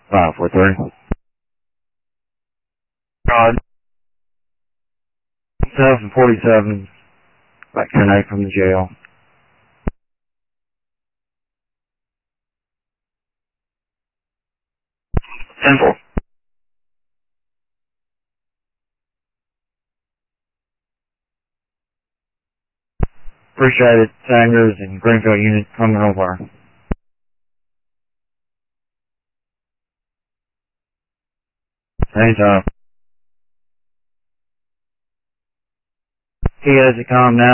543. 2047, about 10-8 from the jail. Simple. Appreciate it, Sanders and Greenfield unit coming over. Anytime. He has to come now.